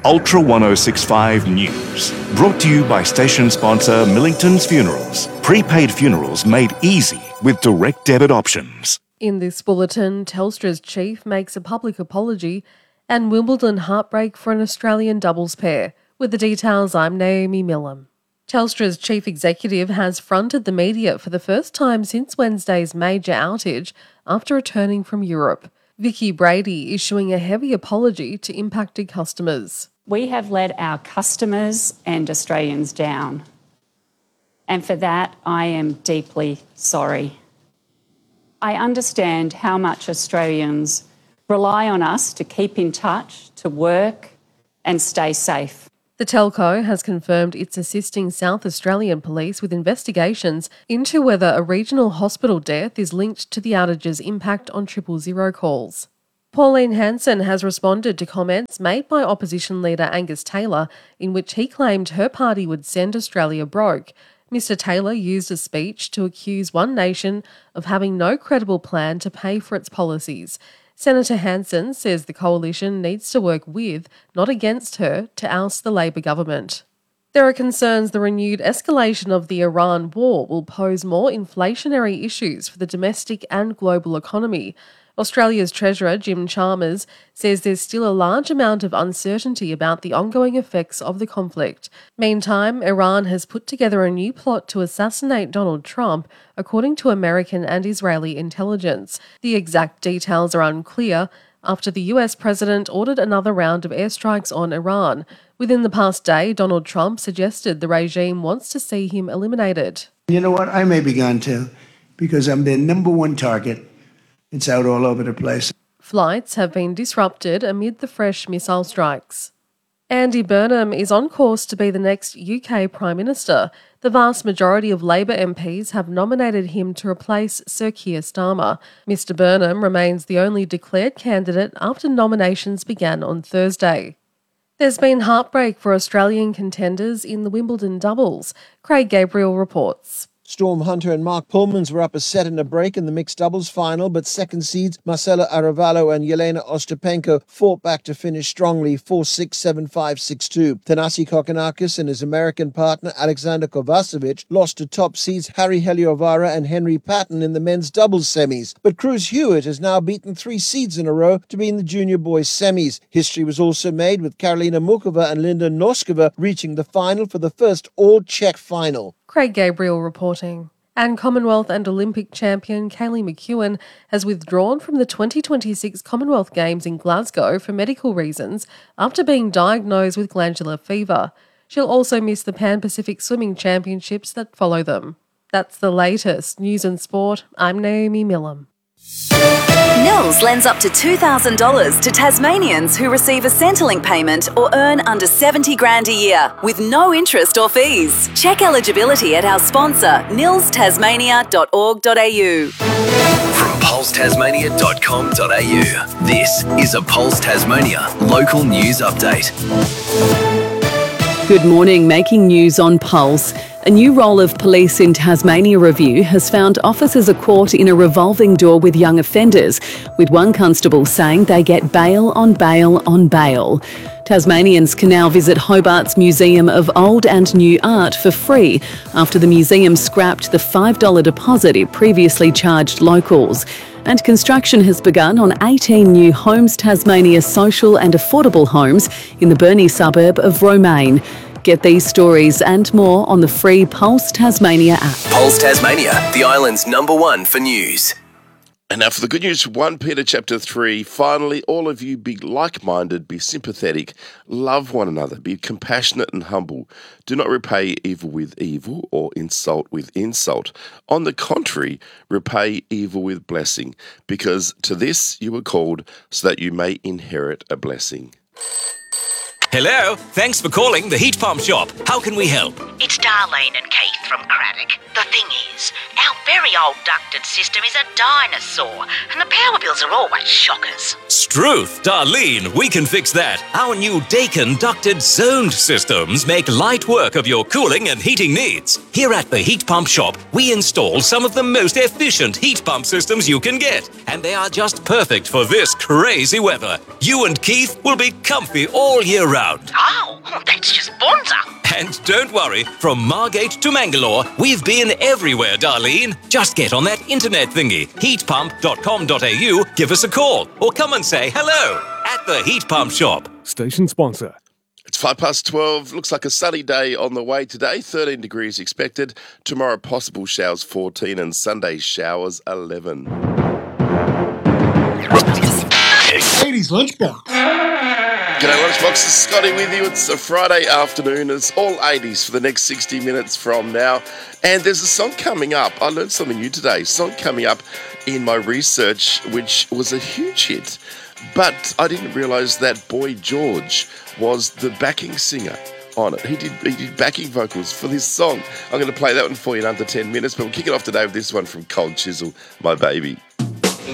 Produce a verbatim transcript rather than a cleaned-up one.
Ultra ten sixty-five News. Brought to you by station sponsor Millington's Funerals. Prepaid funerals made easy with direct debit options. In this bulletin, Telstra's chief makes a public apology and Wimbledon heartbreak for an Australian doubles pair. With the details, I'm Naomi Millam. Telstra's chief executive has fronted the media for the first time since Wednesday's major outage after returning from Europe. Vicky Brady issuing a heavy apology to impacted customers. We have let our customers and Australians down, and for that I am deeply sorry. I understand how much Australians rely on us to keep in touch, to work and stay safe. The telco has confirmed it's assisting South Australian Police with investigations into whether a regional hospital death is linked to the outage's impact on triple zero calls. Pauline Hanson has responded to comments made by opposition leader Angus Taylor in which he claimed her party would send Australia broke. Mister Taylor used a speech to accuse One Nation of having no credible plan to pay for its policies. Senator Hanson says the coalition needs to work with, not against her, to oust the Labor government. There are concerns the renewed escalation of the Iran war will pose more inflationary issues for the domestic and global economy. Australia's Treasurer, Jim Chalmers, says there's still a large amount of uncertainty about the ongoing effects of the conflict. Meantime, Iran has put together a new plot to assassinate Donald Trump, according to American and Israeli intelligence. The exact details are unclear after the U S president ordered another round of airstrikes on Iran. Within the past day, Donald Trump suggested the regime wants to see him eliminated. You know what? I may be gone too, because I'm their number one target. It's out all over the place. Flights have been disrupted amid the fresh missile strikes. Andy Burnham is on course to be the next U K Prime Minister. The vast majority of Labor M Ps have nominated him to replace Sir Keir Starmer. Mister Burnham remains the only declared candidate after nominations began on Thursday. There's been heartbreak for Australian contenders in the Wimbledon doubles. Craig Gabriel reports. Storm Hunter and Mark Pullmans were up a set and a break in the mixed doubles final, but second seeds Marcela Aravalo and Yelena Ostapenko fought back to finish strongly four six, seven five, six two. Thanasi Kokkinakis and his American partner Alexander Kovacevic lost to top seeds Harry Heliovara and Henry Patton in the men's doubles semis, but Cruz Hewitt has now beaten three seeds in a row to be in the junior boys semis. History was also made with Karolina Mukova and Linda Noskova reaching the final for the first all-Czech final. Craig Gabriel reporting. And Commonwealth and Olympic champion Kaylee McEwen has withdrawn from the twenty twenty-six Commonwealth Games in Glasgow for medical reasons after being diagnosed with glandular fever. She'll also miss the Pan-Pacific Swimming Championships that follow them. That's the latest. News and Sport. I'm Naomi Millam. Nils lends up to two thousand dollars to Tasmanians who receive a Centrelink payment or earn under seventy grand a year with no interest or fees. Check eligibility at our sponsor, nils tasmania dot org dot a u. From pulse tasmania dot com dot a u, this is a Pulse Tasmania local news update. Good morning, making news on Pulse. A new role of police in Tasmania review has found officers are caught in a revolving door with young offenders, with one constable saying they get bail on bail on bail. Tasmanians can now visit Hobart's Museum of Old and New Art for free after the museum scrapped the five dollars deposit it previously charged locals. And construction has begun on eighteen new Homes Tasmania social and affordable homes in the Burnie suburb of Romaine. Get these stories and more on the free Pulse Tasmania app. Pulse Tasmania, the island's number one for news. And now for the good news from First Peter chapter three. Finally, all of you be like-minded, be sympathetic, love one another, be compassionate and humble. Do not repay evil with evil or insult with insult. On the contrary, repay evil with blessing, because to this you were called, so that you may inherit a blessing. Hello, thanks for calling the Heat Pump Shop. How can we help? It's Darlene and Keith from Craddock. The thing is, our very old ducted system is a dinosaur, and the power bills are always shockers. Struth, Darlene, we can fix that. Our new Dakin ducted zoned systems make light work of your cooling and heating needs. Here at the Heat Pump Shop, we install some of the most efficient heat pump systems you can get, and they are just perfect for this crazy weather. You and Keith will be comfy all year round. Oh, that's just bonza. And don't worry, from Margate to Mangalore, we've been everywhere, Darlene. Just get on that internet thingy, heat pump dot com dot a u, give us a call, or come and say hello at the Heat Pump Shop. Station sponsor. It's five past twelve. Looks like a sunny day on the way today. thirteen degrees expected. Tomorrow, possible showers fourteen, and Sunday showers eleven. Ladies' lunchbox. G'day, Lunchbox. It's Scotty with you. It's a Friday afternoon. It's all eighties for the next sixty minutes from now. And there's a song coming up. I learned something new today. A song coming up in my research, which was a huge hit. But I didn't realise that Boy George was the backing singer on it. He did, he did backing vocals for this song. I'm going to play that one for you in under ten minutes, but we'll kick it off today with this one from Cold Chisel, My Baby.